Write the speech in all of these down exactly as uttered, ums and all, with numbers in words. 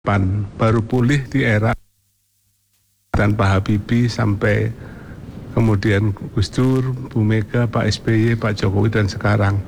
Pan baru pulih di era dan Pak Habibie sampai kemudian Gus Dur, Bu Mega, Pak S B Y, Pak Jokowi dan sekarang.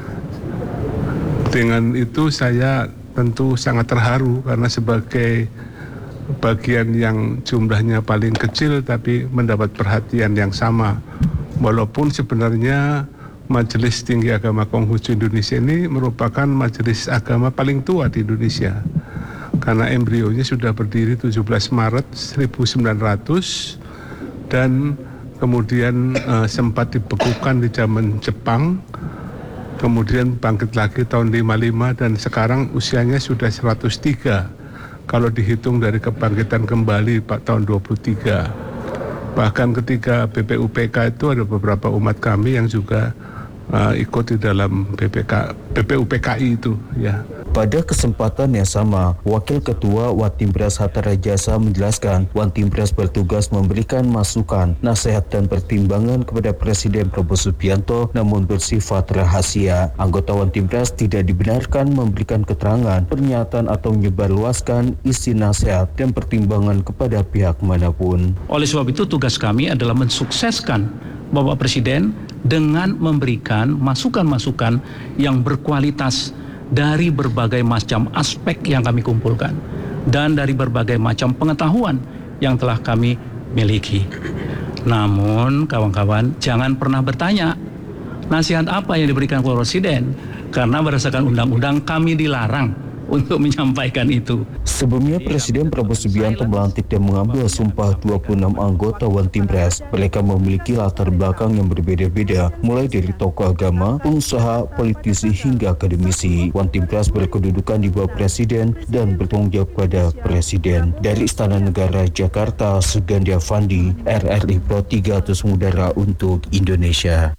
Dengan itu saya tentu sangat terharu karena sebagai bagian yang jumlahnya paling kecil tapi mendapat perhatian yang sama. Walaupun sebenarnya Majelis Tinggi Agama Konghucu Indonesia ini merupakan majelis agama paling tua di Indonesia. Karena embrionya sudah berdiri tujuh belas Maret seribu sembilan ratus dan kemudian uh, sempat dibekukan di zaman Jepang, kemudian bangkit lagi tahun lima puluh lima dan sekarang usianya sudah seratus tiga kalau dihitung dari kebangkitan kembali Pak tahun dua puluh tiga. Bahkan ketika B P U P K itu ada beberapa umat kami yang juga uh, ikut di dalam B P K, B P U P K I itu ya. Pada kesempatan yang sama, Wakil Ketua Wantimpres Hatta Rajasa menjelaskan Wantimpres bertugas memberikan masukan, nasihat dan pertimbangan kepada Presiden Prabowo Subianto namun bersifat rahasia. Anggota Wantimpres tidak dibenarkan memberikan keterangan, pernyataan atau menyebarluaskan isi nasihat dan pertimbangan kepada pihak manapun. Oleh sebab itu tugas kami adalah mensukseskan Bapak Presiden dengan memberikan masukan-masukan yang berkualitas dari berbagai macam aspek yang kami kumpulkan dan dari berbagai macam pengetahuan yang telah kami miliki. Namun kawan-kawan jangan pernah bertanya nasihat apa yang diberikan kepada Presiden karena berdasarkan undang-undang kami dilarang untuk menyampaikan itu. Sebelumnya Presiden Prabowo Subianto melantik dan mengambil sumpah dua puluh enam anggota Wantimpres. Mereka memiliki latar belakang yang berbeda-beda, mulai dari tokoh agama, pengusaha, politisi hingga akademisi. Wantimpres berkedudukan di bawah Presiden dan bertanggung jawab pada Presiden. Dari Istana Negara Jakarta, Sugandi Avandi, R R I Pro tiga Atas Udara untuk Indonesia.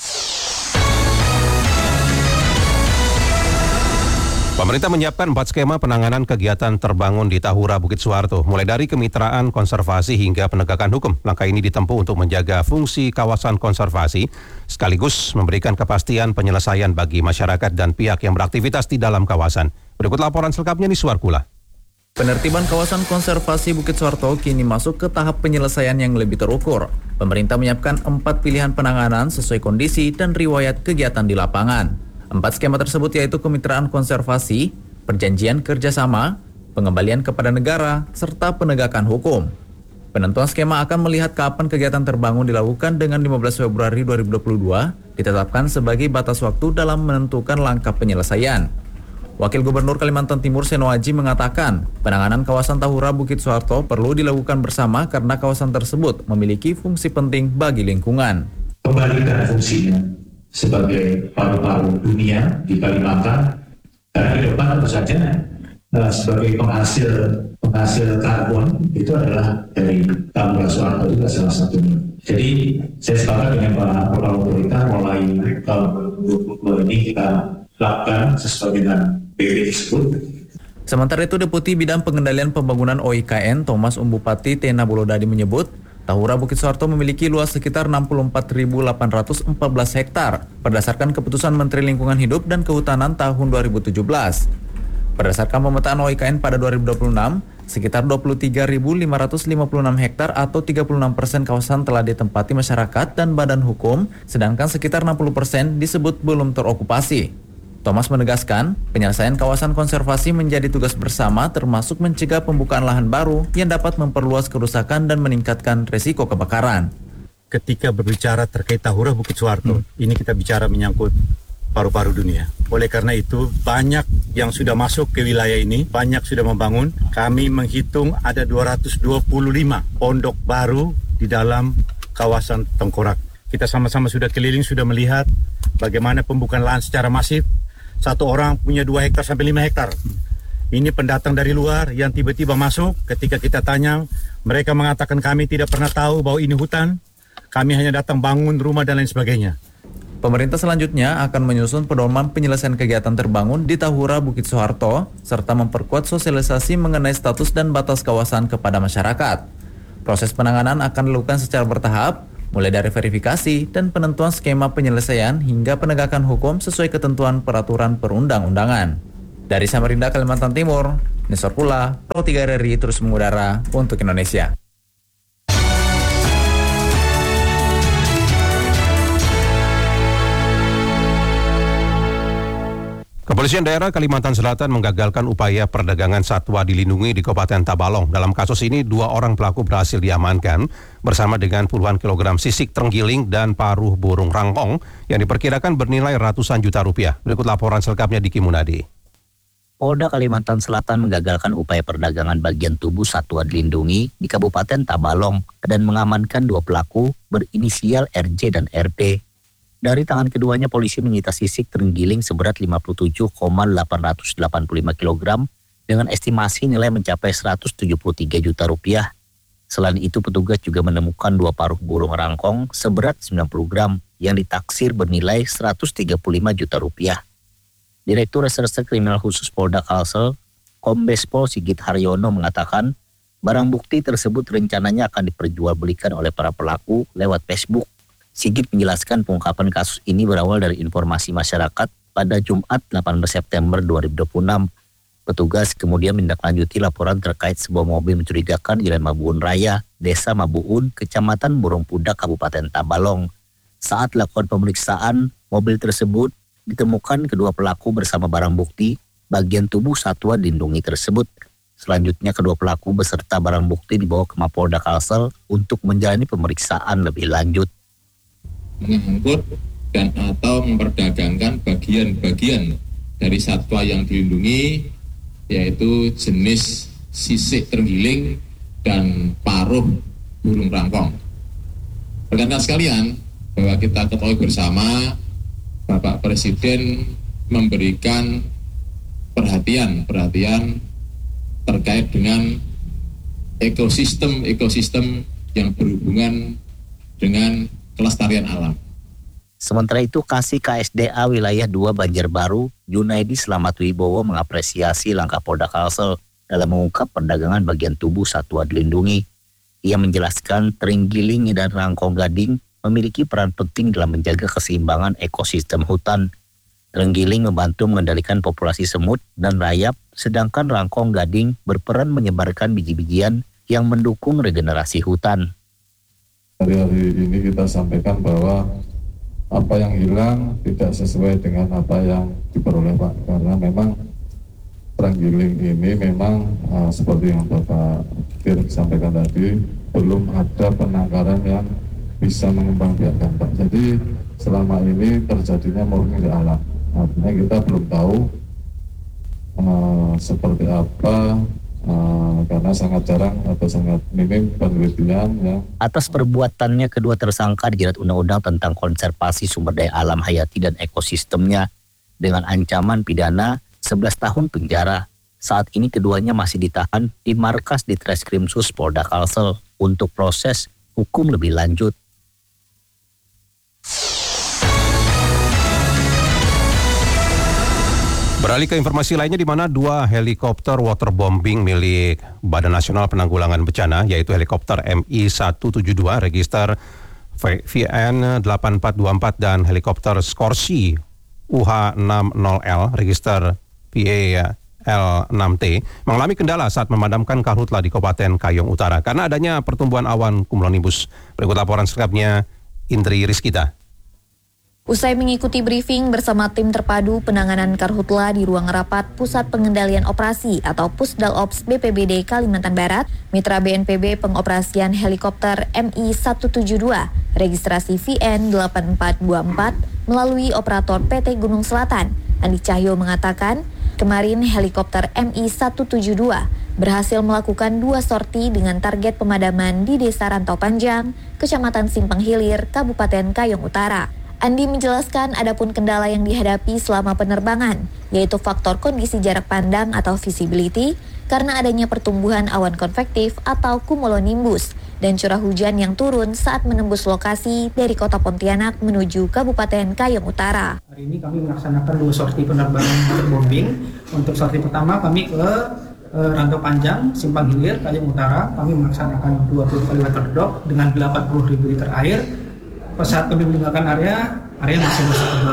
Pemerintah menyiapkan empat skema penanganan kegiatan terbangun di Tahura Bukit Suharto, mulai dari kemitraan konservasi hingga penegakan hukum. Langkah ini ditempuh untuk menjaga fungsi kawasan konservasi, sekaligus memberikan kepastian penyelesaian bagi masyarakat dan pihak yang beraktivitas di dalam kawasan. Berikut laporan selengkapnya di Suarkula. Penertiban kawasan konservasi Bukit Suharto kini masuk ke tahap penyelesaian yang lebih terukur. Pemerintah menyiapkan empat pilihan penanganan sesuai kondisi dan riwayat kegiatan di lapangan. Empat skema tersebut yaitu kemitraan konservasi, perjanjian kerjasama, pengembalian kepada negara, serta penegakan hukum. Penentuan skema akan melihat kapan kegiatan terbangun dilakukan dengan lima belas Februari dua ribu dua puluh dua ditetapkan sebagai batas waktu dalam menentukan langkah penyelesaian. Wakil Gubernur Kalimantan Timur Seno Aji mengatakan, penanganan kawasan Tahura Bukit Suharto perlu dilakukan bersama karena kawasan tersebut memiliki fungsi penting bagi lingkungan. Kembalikan fungsinya sebagai paru-paru dunia di Kalimantan, karena di depan tentu saja uh, sebagai penghasil penghasil karbon itu adalah dari Tahura Suharto juga salah satunya. Jadi saya sepakat dengan Pak Kepala Otorita mulai tahun dua ribu dua puluh dua ini kita lakukan sesuai dengan P B tersebut. Sementara itu Deputi Bidang Pengendalian Pembangunan O I K N Thomas Umbupati Tena Bolodadi menyebut Tahura Bukit Suharto memiliki luas sekitar enam puluh empat ribu delapan ratus empat belas hektar berdasarkan keputusan Menteri Lingkungan Hidup dan Kehutanan tahun dua ribu tujuh belas. Berdasarkan pemetaan O I K N pada dua ribu dua puluh enam, sekitar dua puluh tiga ribu lima ratus lima puluh enam hektar atau tiga puluh enam persen kawasan telah ditempati masyarakat dan badan hukum, sedangkan sekitar enam puluh persen disebut belum terokupasi. Thomas menegaskan, penyelesaian kawasan konservasi menjadi tugas bersama termasuk mencegah pembukaan lahan baru yang dapat memperluas kerusakan dan meningkatkan risiko kebakaran. Ketika berbicara terkait Tahura Bukit Suharto, hmm. ini kita bicara menyangkut paru-paru dunia. Oleh karena itu, banyak yang sudah masuk ke wilayah ini, banyak sudah membangun. Kami menghitung ada dua ratus dua puluh lima pondok baru di dalam kawasan Tengkorak. Kita sama-sama sudah keliling, sudah melihat bagaimana pembukaan lahan secara masif. Satu orang punya dua hektar sampai lima hektar. Ini pendatang dari luar yang tiba-tiba masuk. Ketika kita tanya, mereka mengatakan kami tidak pernah tahu bahwa ini hutan. Kami hanya datang bangun rumah dan lain sebagainya. Pemerintah selanjutnya akan menyusun pedoman penyelesaian kegiatan terbangun di Tahura Bukit Suharto, serta memperkuat sosialisasi mengenai status dan batas kawasan kepada masyarakat. Proses penanganan akan dilakukan secara bertahap, mulai dari verifikasi dan penentuan skema penyelesaian hingga penegakan hukum sesuai ketentuan peraturan perundang-undangan. Dari Samarinda, Kalimantan Timur, Nesor Pula, Pro tiga R R I terus mengudara untuk Indonesia. Kepolisian daerah Kalimantan Selatan menggagalkan upaya perdagangan satwa dilindungi di Kabupaten Tabalong. Dalam kasus ini, dua orang pelaku berhasil diamankan bersama dengan puluhan kilogram sisik terenggiling dan paruh burung rangkong yang diperkirakan bernilai ratusan juta rupiah. Berikut laporan selengkapnya Diki Munadi. Polda Kalimantan Selatan menggagalkan upaya perdagangan bagian tubuh satwa dilindungi di Kabupaten Tabalong dan mengamankan dua pelaku berinisial R J dan R P. Dari tangan keduanya, polisi menyita sisik terenggiling seberat lima puluh tujuh koma delapan delapan lima kilogram dengan estimasi nilai mencapai seratus tujuh puluh tiga juta rupiah. Selain itu, petugas juga menemukan dua paruh burung rangkong seberat sembilan puluh gram yang ditaksir bernilai seratus tiga puluh lima juta rupiah. Direktur Reserse Kriminal Khusus Polda Kalsel, Kombes Pol Sigit Haryono mengatakan, barang bukti tersebut rencananya akan diperjualbelikan oleh para pelaku lewat Facebook. Sigit menjelaskan pengungkapan kasus ini berawal dari informasi masyarakat pada Jumat delapan belas September dua ribu dua puluh enam. Petugas kemudian menindaklanjuti laporan terkait sebuah mobil mencurigakan di Jalan Mabuun Raya, Desa Mabuun, Kecamatan Burung Pudak, Kabupaten Tabalong. Saat lakukan pemeriksaan, mobil tersebut ditemukan kedua pelaku bersama barang bukti bagian tubuh satwa dilindungi tersebut. Selanjutnya kedua pelaku beserta barang bukti dibawa ke Mapolda Kalsel untuk menjalani pemeriksaan lebih lanjut. Mengangkut dan atau memperdagangkan bagian-bagian dari satwa yang dilindungi, yaitu jenis sisik terenggiling dan paruh burung rangkong. Rekan-rekan sekalian, bahwa kita ketahui bersama, Bapak Presiden memberikan perhatian-perhatian terkait dengan ekosistem-ekosistem yang berhubungan dengan kelestarian alam. Sementara itu, Kasih K S D A Wilayah dua Banjarbaru, Junaidi Slamet Wibowo mengapresiasi langkah Polda Kalsel dalam mengungkap perdagangan bagian tubuh satwa dilindungi. Ia menjelaskan terenggiling dan rangkong gading memiliki peran penting dalam menjaga keseimbangan ekosistem hutan. Terenggiling membantu mengendalikan populasi semut dan rayap, sedangkan rangkong gading berperan menyebarkan biji-bijian yang mendukung regenerasi hutan. Hari-hari ini kita sampaikan bahwa apa yang hilang tidak sesuai dengan apa yang diperoleh Pak, karena memang terenggiling ini memang uh, seperti yang Bapak Dir sampaikan tadi, belum ada penangkaran yang bisa mengembangbiakkan Pak. Jadi selama ini terjadinya murni di alam, artinya kita belum tahu uh, seperti apa. Uh, karena sangat jarang atau sangat minim penelitian ya. Atas perbuatannya, kedua tersangka dijerat Undang-Undang tentang Konservasi Sumber Daya Alam Hayati dan Ekosistemnya dengan ancaman pidana sebelas tahun penjara. Saat ini keduanya masih ditahan di markas Ditreskrimsus Polda Kalsel untuk proses hukum lebih lanjut. Beralih ke informasi lainnya, di mana dua helikopter waterbombing milik Badan Nasional Penanggulangan Bencana, yaitu helikopter M I seratus tujuh puluh dua register V N delapan empat dua empat dan helikopter Skorsi U H enam puluh L register V A L enam T mengalami kendala saat memadamkan karhutla di Kabupaten Kayong Utara karena adanya pertumbuhan awan cumulonimbus. Berikut laporan selengkapnya Indri Rizkita. Usai mengikuti briefing bersama tim terpadu penanganan karhutla di ruang rapat Pusat Pengendalian Operasi atau Pusdalops B P B D Kalimantan Barat, Mitra B N P B pengoperasian helikopter M I seratus tujuh puluh dua registrasi V N delapan empat dua empat melalui operator P T Gunung Selatan, Andi Cahyo mengatakan, kemarin helikopter M I seratus tujuh puluh dua berhasil melakukan dua sorti dengan target pemadaman di Desa Rantau Panjang, Kecamatan Simpang Hilir, Kabupaten Kayong Utara. Andi menjelaskan adapun kendala yang dihadapi selama penerbangan, yaitu faktor kondisi jarak pandang atau visibility, karena adanya pertumbuhan awan konvektif atau cumulonimbus, dan curah hujan yang turun saat menembus lokasi dari kota Pontianak menuju Kabupaten Kayong Utara. Hari ini kami melaksanakan dua sorti penerbangan waterbombing. Untuk sorti pertama kami ke e, Rantau Panjang, Simpang Hilir, Kayong Utara. Kami melaksanakan dua puluh kali waterdrop dengan delapan puluh ribu liter air. Pada saat kami meninggalkan area, area masih masih tebal.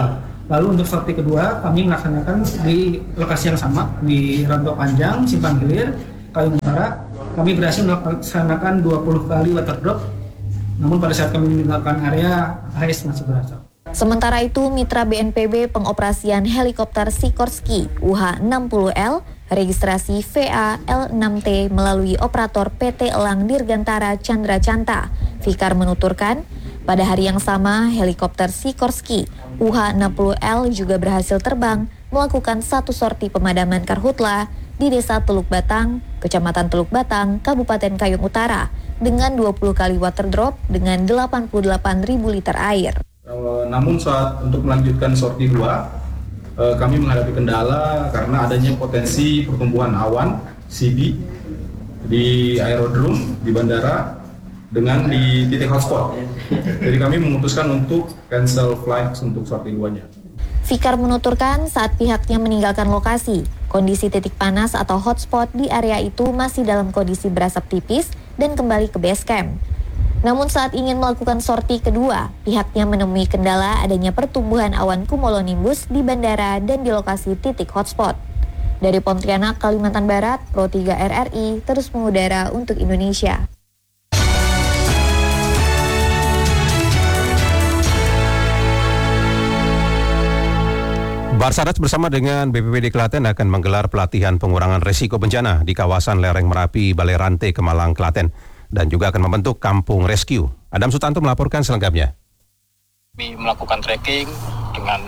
Lalu untuk sorti kedua kami melaksanakan di lokasi yang sama di Rantau Panjang, Simpang Hilir, Kayong Utara. Kami berhasil melaksanakan dua puluh kali water drop. Namun pada saat kami meninggalkan area, H S masih berasap. Sementara itu, mitra B N P B pengoperasian helikopter Sikorsky U H enam puluh L registrasi V A L enam T melalui operator P T Elang Dirgantara Chandra Canta, Fikar menuturkan, pada hari yang sama helikopter Sikorsky U H enam puluh L juga berhasil terbang melakukan satu sorti pemadaman karhutla di Desa Teluk Batang, Kecamatan Teluk Batang, Kabupaten Kayong Utara dengan dua puluh kali water drop dengan delapan puluh delapan ribu liter air. Uh, namun saat untuk melanjutkan sorti dua, uh, kami menghadapi kendala karena adanya potensi pertumbuhan awan C B di aerodrom di bandara dengan di titik hotspot. Jadi kami memutuskan untuk cancel flight untuk sorti duanya. Fikar menuturkan saat pihaknya meninggalkan lokasi, kondisi titik panas atau hotspot di area itu masih dalam kondisi berasap tipis dan kembali ke base camp. Namun saat ingin melakukan sorti kedua, pihaknya menemui kendala adanya pertumbuhan awan cumulonimbus di bandara dan di lokasi titik hotspot. Dari Pontianak, Kalimantan Barat, Pro tiga R R I terus mengudara untuk Indonesia. Basarnas bersama dengan B P B D Klaten akan menggelar pelatihan pengurangan risiko bencana di kawasan lereng Merapi, Balai Rante, Kemalang, Klaten, dan juga akan membentuk kampung rescue. Adam Sutanto melaporkan selengkapnya. Kami melakukan tracking dengan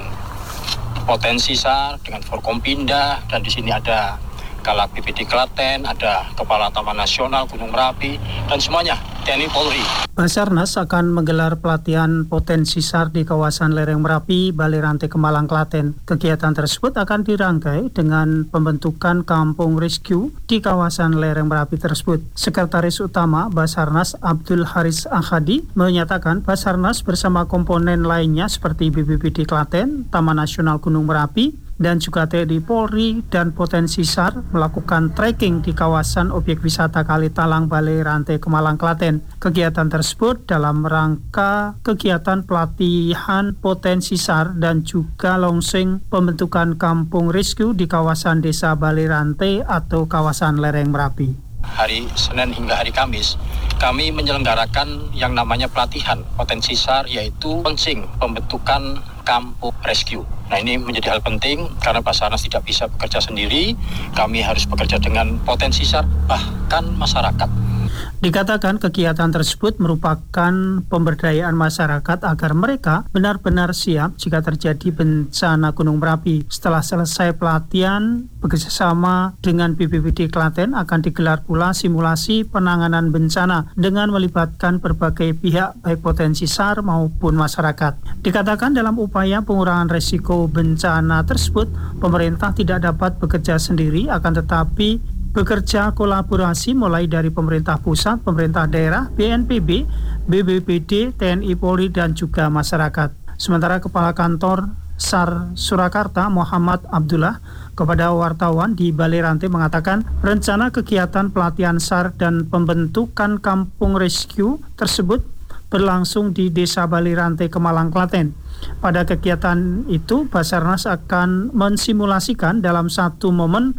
potensi S A R, dengan Forkompinda, dan di sini ada Kalak B P D Klaten, ada Kepala Taman Nasional Gunung Merapi, dan semuanya T N I Polri. Basarnas akan menggelar pelatihan potensi S A R di kawasan lereng Merapi, Balai Rante, Kemalang, Klaten. Kegiatan tersebut akan dirangkai dengan pembentukan kampung rescue di kawasan lereng Merapi tersebut. Sekretaris Utama Basarnas Abdul Haris Akhadi menyatakan Basarnas bersama komponen lainnya seperti B P B D Klaten, Taman Nasional Gunung Merapi, dan juga T N I Polri dan potensi S A R melakukan tracking di kawasan objek wisata Kali Talang, Balai Rante, Kemalang, Klaten. Kegiatan tersebut dalam rangka kegiatan pelatihan potensi S A R dan juga launching pembentukan kampung rescue di kawasan Desa Balai Rante atau kawasan lereng Merapi. Hari Senin hingga hari Kamis, kami menyelenggarakan yang namanya pelatihan potensi S A R, yaitu launching pembentukan kampung rescue. Nah, ini menjadi hal penting karena Basarnas tidak bisa bekerja sendiri, kami harus bekerja dengan potensi S A R, bahkan masyarakat. Dikatakan kegiatan tersebut merupakan pemberdayaan masyarakat agar mereka benar-benar siap jika terjadi bencana Gunung Merapi. Setelah selesai pelatihan, bekerjasama dengan B P B D Klaten akan digelar pula simulasi penanganan bencana dengan melibatkan berbagai pihak baik potensi S A R maupun masyarakat. Dikatakan dalam upaya pengurangan risiko bencana tersebut, pemerintah tidak dapat bekerja sendiri, akan tetapi bekerja kolaborasi mulai dari pemerintah pusat, pemerintah daerah, B N P B, B B P D, T N I Polri, dan juga masyarakat. Sementara Kepala Kantor S A R Surakarta Muhammad Abdullah kepada wartawan di Balai Rante mengatakan rencana kegiatan pelatihan S A R dan pembentukan kampung rescue tersebut berlangsung di Desa Balai Rante, Kemalang, Klaten. Pada kegiatan itu, Basarnas akan mensimulasikan dalam satu momen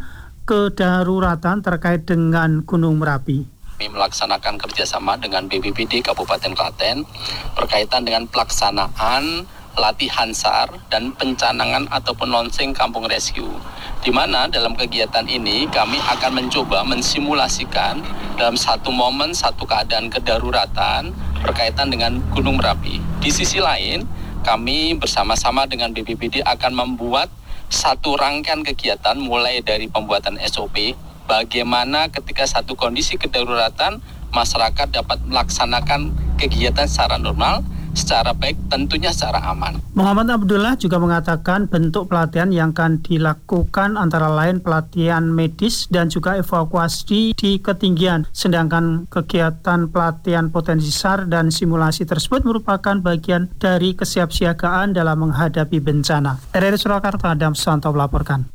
kedaruratan terkait dengan Gunung Merapi. Kami melaksanakan kerjasama dengan B P B D Kabupaten Klaten berkaitan dengan pelaksanaan latihan S A R dan pencanangan ataupun launching kampung rescue, di mana dalam kegiatan ini kami akan mencoba mensimulasikan dalam satu momen satu keadaan kedaruratan berkaitan dengan Gunung Merapi. Di sisi lain, kami bersama-sama dengan B P B D akan membuat satu rangkaian kegiatan mulai dari pembuatan S O P, bagaimana ketika satu kondisi kedaruratan masyarakat dapat melaksanakan kegiatan secara normal, secara baik, tentunya secara aman. Muhammad Abdullah juga mengatakan bentuk pelatihan yang akan dilakukan antara lain pelatihan medis dan juga evakuasi di ketinggian. Sedangkan kegiatan pelatihan potensi S A R dan simulasi tersebut merupakan bagian dari kesiapsiagaan dalam menghadapi bencana. R R I Surakarta, Adam Sutanto melaporkan.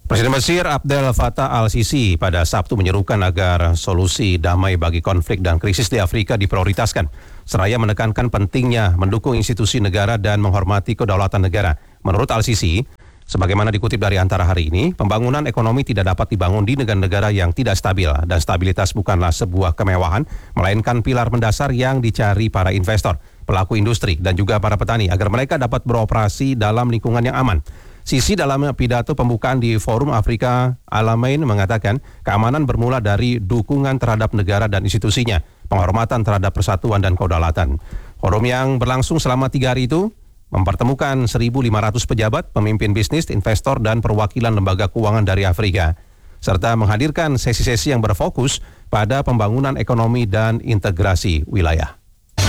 Presiden Mesir Abdel Fattah al-Sisi pada Sabtu menyerukan agar solusi damai bagi konflik dan krisis di Afrika diprioritaskan, seraya menekankan pentingnya mendukung institusi negara dan menghormati kedaulatan negara. Menurut al-Sisi, sebagaimana dikutip dari Antara hari ini, pembangunan ekonomi tidak dapat dibangun di negara-negara yang tidak stabil, dan stabilitas bukanlah sebuah kemewahan, melainkan pilar mendasar yang dicari para investor, pelaku industri, dan juga para petani agar mereka dapat beroperasi dalam lingkungan yang aman. Sisi dalam pidato pembukaan di Forum Afrika Al-Alamein mengatakan keamanan bermula dari dukungan terhadap negara dan institusinya, penghormatan terhadap persatuan dan kedaulatan. Forum yang berlangsung selama tiga hari itu mempertemukan seribu lima ratus pejabat, pemimpin bisnis, investor, dan perwakilan lembaga keuangan dari Afrika, serta menghadirkan sesi-sesi yang berfokus pada pembangunan ekonomi dan integrasi wilayah.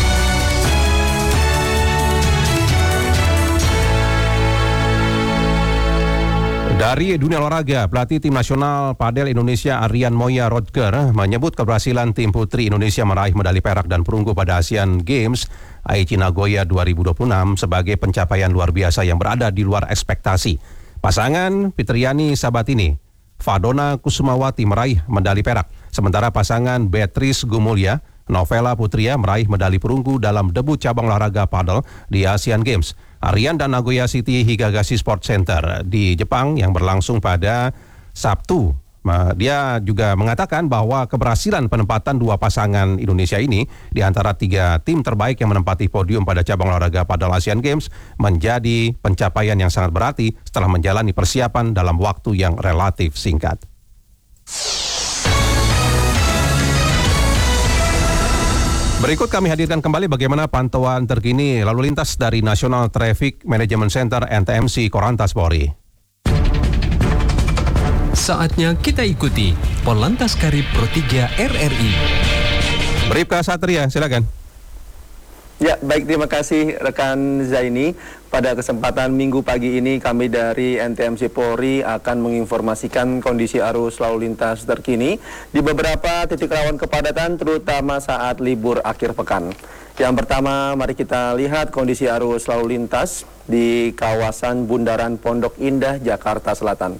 Dari dunia olahraga, pelatih tim nasional padel Indonesia Arian Moya Rodger menyebut keberhasilan tim putri Indonesia meraih medali perak dan perunggu pada Asian Games Aichi Nagoya dua ribu dua puluh enam sebagai pencapaian luar biasa yang berada di luar ekspektasi. Pasangan Fitriani Sabatini, Fadona Kusumawati meraih medali perak, sementara pasangan Beatrice Gumulya, Novela Putria meraih medali perunggu dalam debut cabang olahraga padel di Asian Games. Arian dan Nagoya City Higagashi Sport Center di Jepang yang berlangsung pada Sabtu. Dia juga mengatakan bahwa keberhasilan penempatan dua pasangan Indonesia ini di antara tiga tim terbaik yang menempati podium pada cabang olahraga padel Asian Games menjadi pencapaian yang sangat berarti setelah menjalani persiapan dalam waktu yang relatif singkat. Berikut kami hadirkan kembali bagaimana pantauan terkini lalu lintas dari National Traffic Management Center N T M C Korlantas Polri. Saatnya kita ikuti Polantas Karib Pro tiga R R I. Bribka Satria, silakan. Ya, baik, terima kasih rekan Zaini. Pada kesempatan minggu pagi ini kami dari N T M C Polri akan menginformasikan kondisi arus lalu lintas terkini di beberapa titik rawan kepadatan terutama saat libur akhir pekan. Yang pertama, mari kita lihat kondisi arus lalu lintas di kawasan Bundaran Pondok Indah, Jakarta Selatan.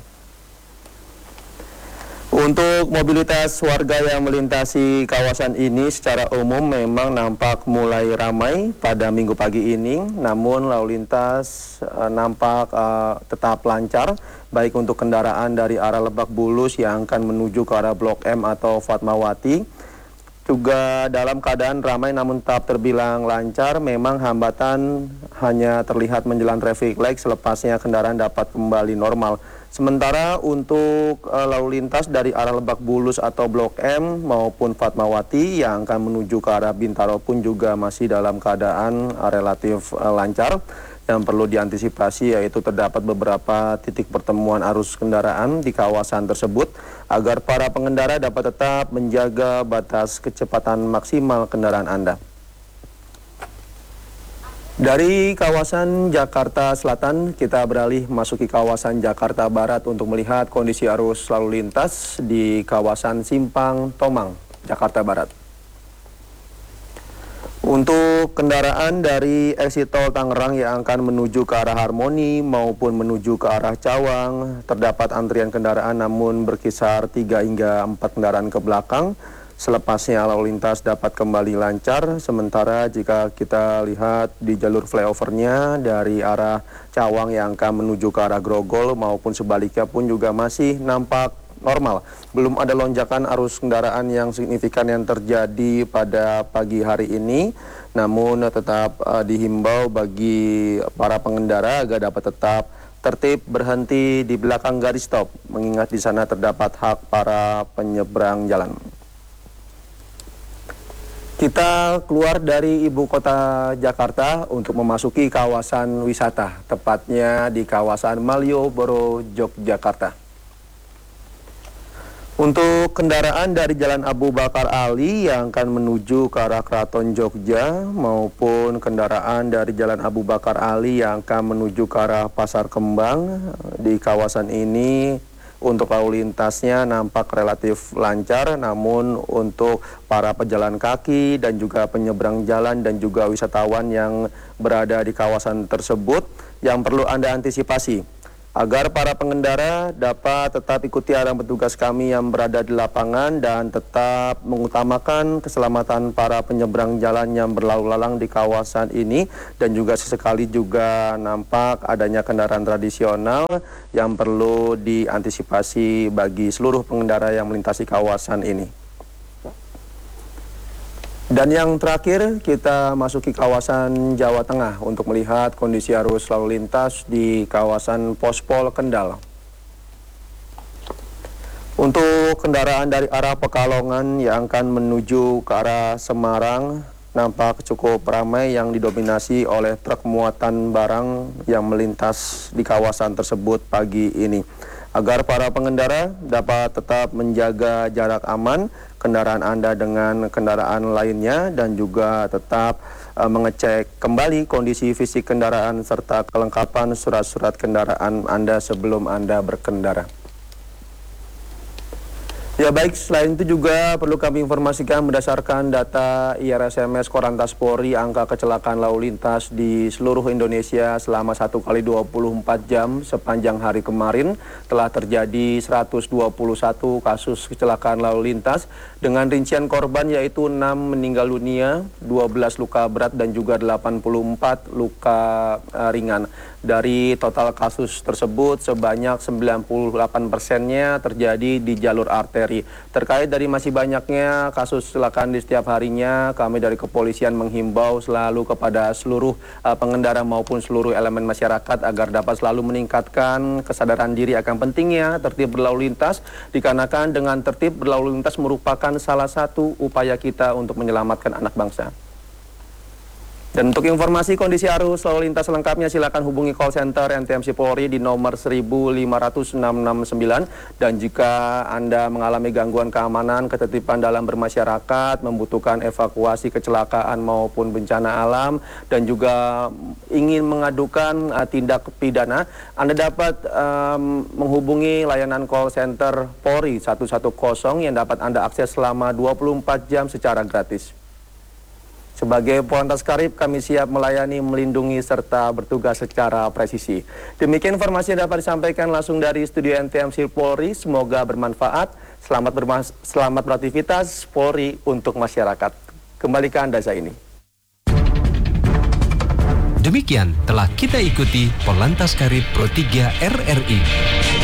Untuk mobilitas warga yang melintasi kawasan ini secara umum memang nampak mulai ramai pada minggu pagi ini, namun lalu lintas uh, nampak uh, tetap lancar, baik untuk kendaraan dari arah Lebak Bulus yang akan menuju ke arah Blok M atau Fatmawati, juga dalam keadaan ramai namun tetap terbilang lancar. Memang hambatan hanya terlihat menjelang traffic light, selepasnya kendaraan dapat kembali normal. Sementara untuk uh, lalu lintas dari arah Lebak Bulus atau Blok M maupun Fatmawati yang akan menuju ke arah Bintaro pun juga masih dalam keadaan uh, relatif uh, lancar. Yang perlu diantisipasi yaitu terdapat beberapa titik pertemuan arus kendaraan di kawasan tersebut agar para pengendara dapat tetap menjaga batas kecepatan maksimal kendaraan Anda. Dari kawasan Jakarta Selatan, kita beralih masuki kawasan Jakarta Barat untuk melihat kondisi arus lalu lintas di kawasan Simpang Tomang, Jakarta Barat. Untuk kendaraan dari exit tol Tangerang yang akan menuju ke arah Harmoni maupun menuju ke arah Cawang, terdapat antrian kendaraan namun berkisar tiga hingga empat kendaraan ke belakang. Selepasnya lalu lintas dapat kembali lancar. Sementara jika kita lihat di jalur flyovernya dari arah Cawang yang akan menuju ke arah Grogol maupun sebaliknya pun juga masih nampak normal. Belum ada lonjakan arus kendaraan yang signifikan yang terjadi pada pagi hari ini. Namun tetap uh, dihimbau bagi para pengendara agar dapat tetap tertib berhenti di belakang garis stop, mengingat di sana terdapat hak para penyeberang jalan. Kita keluar dari ibu kota Jakarta untuk memasuki kawasan wisata, tepatnya di kawasan Malioboro, Yogyakarta. Untuk kendaraan dari Jalan Abu Bakar Ali yang akan menuju ke arah Keraton Jogja maupun kendaraan dari Jalan Abu Bakar Ali yang akan menuju ke arah Pasar Kembang, di kawasan ini untuk lalu lintasnya nampak relatif lancar, namun untuk para pejalan kaki dan juga penyeberang jalan dan juga wisatawan yang berada di kawasan tersebut yang perlu Anda antisipasi agar para pengendara dapat tetap ikuti arahan petugas kami yang berada di lapangan dan tetap mengutamakan keselamatan para penyeberang jalan yang berlalu lalang di kawasan ini, dan juga sesekali juga nampak adanya kendaraan tradisional yang perlu diantisipasi bagi seluruh pengendara yang melintasi kawasan ini. Dan yang terakhir, kita masuki kawasan Jawa Tengah untuk melihat kondisi arus lalu lintas di kawasan Pospol Kendal. Untuk kendaraan dari arah Pekalongan yang akan menuju ke arah Semarang nampak cukup ramai, yang didominasi oleh truk muatan barang yang melintas di kawasan tersebut pagi ini. Agar para pengendara dapat tetap menjaga jarak aman kendaraan Anda dengan kendaraan lainnya, dan juga tetap uh, mengecek kembali kondisi fisik kendaraan serta kelengkapan surat-surat kendaraan Anda sebelum Anda berkendara. Ya baik, selain itu juga perlu kami informasikan berdasarkan data I R S M S Korlantas Polri, angka kecelakaan lalu lintas di seluruh Indonesia selama satu kali dua puluh empat jam sepanjang hari kemarin telah terjadi seratus dua puluh satu kasus kecelakaan lalu lintas dengan rincian korban yaitu enam meninggal dunia, dua belas luka berat dan juga delapan puluh empat luka uh, ringan. Dari total kasus tersebut sebanyak sembilan puluh delapan persennya terjadi di jalur arteri. Terkait dari masih banyaknya kasus kecelakaan di setiap harinya, kami dari kepolisian menghimbau selalu kepada seluruh uh, pengendara maupun seluruh elemen masyarakat agar dapat selalu meningkatkan kesadaran diri akan pentingnya tertib berlalu lintas, dikarenakan dengan tertib berlalu lintas merupakan salah satu upaya kita untuk menyelamatkan anak bangsa. Dan untuk informasi kondisi arus lalu lintas lengkapnya silakan hubungi call center N T M C Polri di nomor seribu lima ratus enam enam sembilan. Dan jika Anda mengalami gangguan keamanan, ketertiban dalam bermasyarakat, membutuhkan evakuasi kecelakaan maupun bencana alam, dan juga ingin mengadukan uh, tindak pidana, Anda dapat um, menghubungi layanan call center Polri satu satu nol yang dapat Anda akses selama dua puluh empat jam secara gratis. Sebagai Polantas Karib, kami siap melayani, melindungi, serta bertugas secara presisi. Demikian informasi yang dapat disampaikan langsung dari studio N T M C Polri. Semoga bermanfaat. Selamat, bermas selamat beraktivitas Polri untuk masyarakat. Kembali ke Anda Zaini. Demikian telah kita ikuti Polantas Karib Pro tiga R R I.